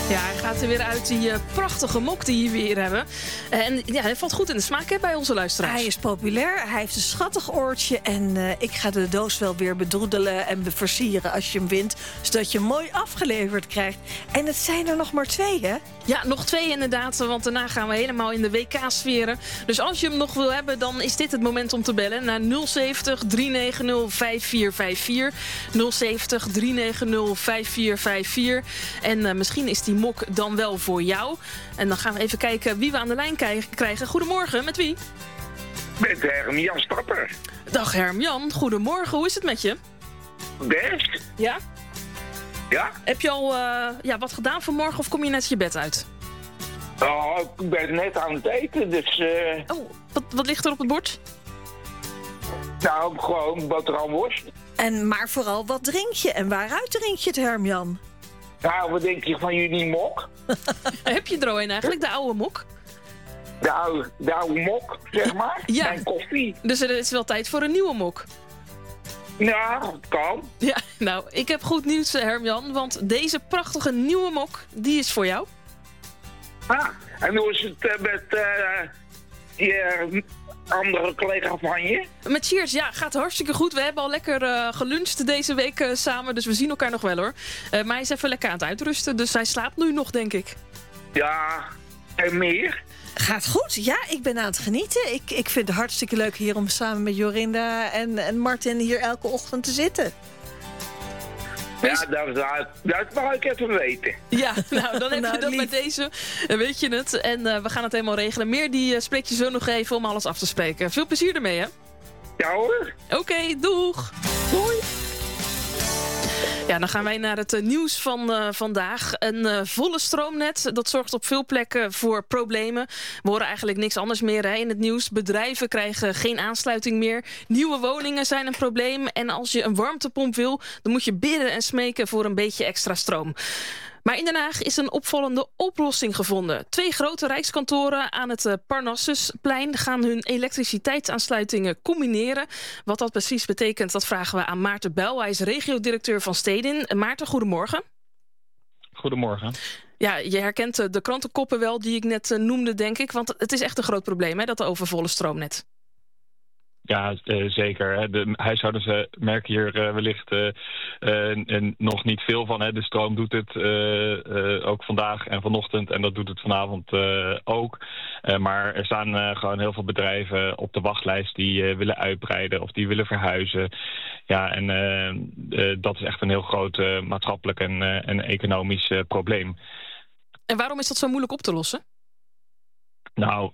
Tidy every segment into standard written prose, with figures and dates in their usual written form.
Ja, hij gaat er weer uit, die prachtige mok die we hier hebben. En ja, hij valt goed in de smaak bij onze luisteraars. Hij is populair, hij heeft een schattig oortje. En ik ga de doos wel weer bedroedelen en versieren als je hem wint. Zodat je hem mooi afgeleverd krijgt. En het zijn er nog maar 2, hè? Ja, nog 2 inderdaad, want daarna gaan we helemaal in de WK-sferen. Dus als je hem nog wil hebben, dan is dit het moment om te bellen naar 070 390 5454. 070 390 5454. En misschien is die mok dan wel voor jou. En dan gaan we even kijken wie we aan de lijn krijgen. Goedemorgen, met wie? Met Herm-Jan Stapper. Dag Herm-Jan, goedemorgen. Hoe is het met je? Best? Ja? Ja? Heb je al wat gedaan vanmorgen of kom je net je bed uit? Oh, ik ben net aan het eten, dus... Oh, wat ligt er op het bord? Nou, gewoon boterhamworst. Maar vooral, wat drink je en waaruit drink je het, Herm-Jan? Nou, wat denk je van jullie mok? Heb je er al een eigenlijk, de oude mok? De oude mok, zeg maar. Ja. Mijn koffie. Dus er is wel tijd voor een nieuwe mok. Nou, het kan. Ja, nou, ik heb goed nieuws, Herm-Jan. Want deze prachtige nieuwe mok, die is voor jou. Ah, en hoe is het met die andere collega van je? Met Cheers, ja, gaat hartstikke goed. We hebben al lekker geluncht deze week samen. Dus we zien elkaar nog wel, hoor. Maar hij is even lekker aan het uitrusten. Dus hij slaapt nu nog, denk ik. Ja, en meer? Gaat goed, ja, ik ben aan het genieten. Ik vind het hartstikke leuk hier om samen met Jorinda en Martin hier elke ochtend te zitten. Ja, dat mag ik even weten. Ja, nou, dan heb je dat lief. met deze. Weet je het. En we gaan het helemaal regelen. Meer die spreek je zo nog even om alles af te spreken. Veel plezier ermee, hè? Ja hoor. Oké, doeg. Doei. Ja, dan gaan wij naar het nieuws van vandaag. Een volle stroomnet, dat zorgt op veel plekken voor problemen. We horen eigenlijk niks anders meer in het nieuws. Bedrijven krijgen geen aansluiting meer. Nieuwe woningen zijn een probleem. En als je een warmtepomp wil, dan moet je bidden en smeken voor een beetje extra stroom. Maar in Den Haag is een opvallende oplossing gevonden. 2 grote rijkskantoren aan het Parnassusplein gaan hun elektriciteitsaansluitingen combineren. Wat dat precies betekent, dat vragen we aan Maarten Bijl. Hij is regiodirecteur van Stedin. Maarten, goedemorgen. Goedemorgen. Ja, je herkent de krantenkoppen wel die ik net noemde, denk ik. Want het is echt een groot probleem, hè, dat overvolle stroomnet. Ja, zeker. De huishoudens merken hier wellicht nog niet veel van. De stroom doet het ook vandaag en vanochtend en dat doet het vanavond ook. Maar er staan gewoon heel veel bedrijven op de wachtlijst die willen uitbreiden of die willen verhuizen. Ja, en dat is echt een heel groot maatschappelijk en economisch probleem. En waarom is dat zo moeilijk op te lossen? Nou,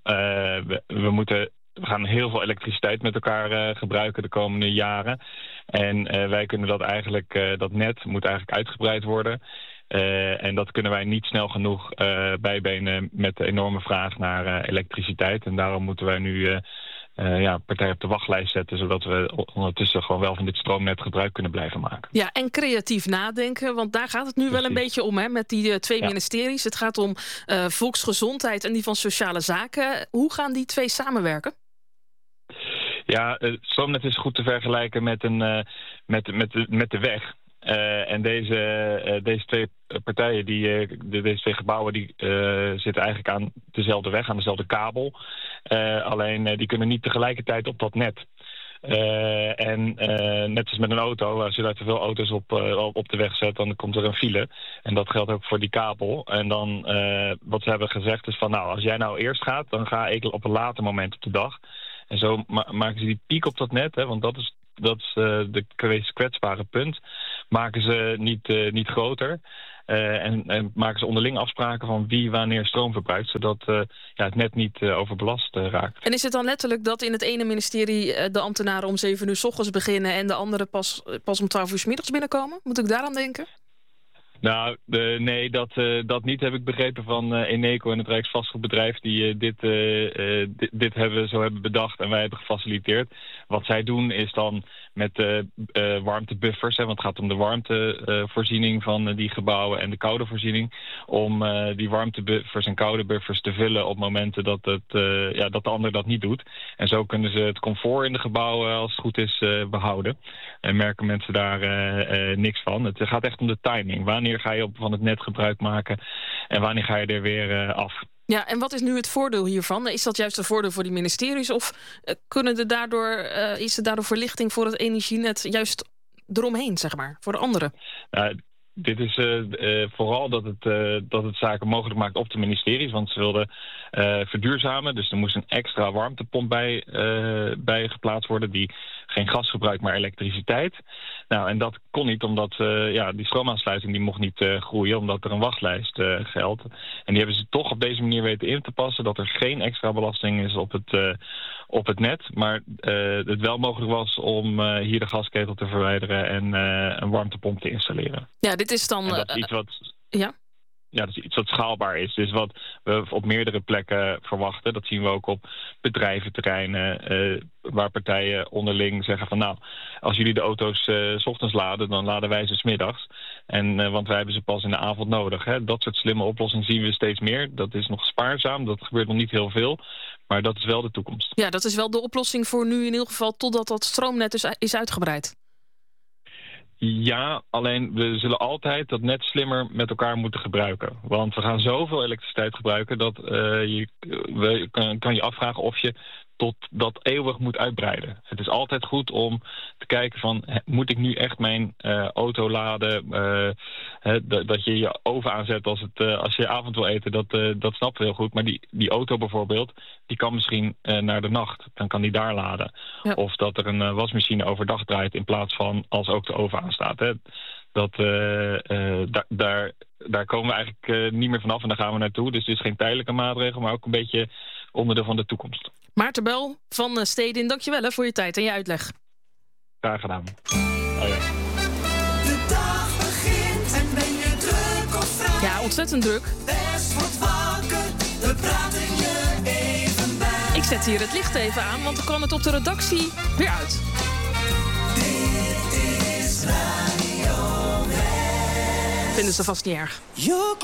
we gaan heel veel elektriciteit met elkaar gebruiken de komende jaren. En wij kunnen dat net moet eigenlijk uitgebreid worden. En dat kunnen wij niet snel genoeg bijbenen met de enorme vraag naar elektriciteit. En daarom moeten wij nu partijen op de wachtlijst zetten, zodat we ondertussen gewoon wel van dit stroomnet gebruik kunnen blijven maken. Ja, en creatief nadenken, want daar gaat het nu wel een beetje om, hè, met die 2 ministeries. Het gaat om volksgezondheid en die van sociale zaken. Hoe gaan die 2 samenwerken? Ja, het stroomnet is goed te vergelijken met de weg. En deze 2 partijen, deze 2 gebouwen, die zitten eigenlijk aan dezelfde weg, aan dezelfde kabel. Alleen die kunnen niet tegelijkertijd op dat net. Net als met een auto, als je daar te veel auto's op de weg zet, dan komt er een file. En dat geldt ook voor die kabel. En dan, wat ze hebben gezegd is van, nou, als jij nou eerst gaat, dan ga ik op een later moment op de dag. En zo maken ze die piek op dat net, hè, want dat is de meest kwetsbare punt. Maken ze niet groter. En maken ze onderling afspraken van wie wanneer stroom verbruikt, zodat het net niet overbelast raakt. En is het dan letterlijk dat in het ene ministerie de ambtenaren om 7 uur 's ochtends beginnen en de andere pas om 12 uur 's middags binnenkomen? Moet ik daaraan denken? Nou, nee, dat niet heb ik begrepen van Eneco en het Rijksvastgoedbedrijf die dit hebben bedacht en wij hebben gefaciliteerd. Wat zij doen is dan met warmtebuffers, want het gaat om de warmtevoorziening van die gebouwen en de koudevoorziening, om die warmtebuffers en koudebuffers te vullen op momenten dat de ander dat niet doet. En zo kunnen ze het comfort in de gebouwen, als het goed is, behouden. En merken mensen daar niks van. Het gaat echt om de timing. Wanneer ga je van het net gebruik maken? En wanneer ga je er weer af? Ja, en wat is nu het voordeel hiervan? Is dat juist een voordeel voor die ministeries? Of is er daardoor verlichting voor het energienet juist eromheen, zeg maar, voor de anderen? Dit is vooral dat het zaken mogelijk maakt op de ministeries. Want ze wilden verduurzamen. Dus er moest een extra warmtepomp bij geplaatst worden. Die geen gas gebruikt, maar elektriciteit. Nou, en dat kon niet omdat die stroomaansluiting die mocht niet groeien. Omdat er een wachtlijst geldt. En die hebben ze toch op deze manier weten in te passen. Dat er geen extra belasting is op het net. Maar het wel mogelijk was om hier de gasketel te verwijderen en een warmtepomp te installeren. Ja, dit is dan... En dat is iets wat... Ja? Ja, dat is iets wat schaalbaar is. Dus wat we op meerdere plekken verwachten, dat zien we ook op bedrijventerreinen, waar partijen onderling zeggen van nou, als jullie de auto's 's ochtends laden, dan laden wij ze 's middags. Want wij hebben ze pas in de avond nodig. Hè. Dat soort slimme oplossingen zien we steeds meer. Dat is nog spaarzaam, dat gebeurt nog niet heel veel. Maar dat is wel de toekomst. Ja, dat is wel de oplossing voor nu in ieder geval, totdat dat stroomnet is uitgebreid. Ja, alleen we zullen altijd dat net slimmer met elkaar moeten gebruiken. Want we gaan zoveel elektriciteit gebruiken dat kan je afvragen of je tot dat eeuwig moet uitbreiden. Het is altijd goed om te kijken van, moet ik nu echt mijn auto laden? Dat je je oven aanzet als je avond wil eten, dat snappen we heel goed. Maar die auto bijvoorbeeld, die kan misschien naar de nacht. Dan kan die daar laden. Ja. Of dat er een wasmachine overdag draait in plaats van als ook de oven aanstaat. Hè. Daar komen we eigenlijk niet meer vanaf en daar gaan we naartoe. Dus het is geen tijdelijke maatregel, maar ook een beetje onderdeel van de toekomst. Maarten Bel van Stedin, dankjewel voor je tijd en je uitleg. Graag gedaan. De dag begint en ben je druk of vrij? Ja, ontzettend druk. Best wordt wakker, we praten je even bij. Ik zet hier het licht even aan, want dan kan het op de redactie weer uit. Dit is Radio West. Vinden ze vast niet erg.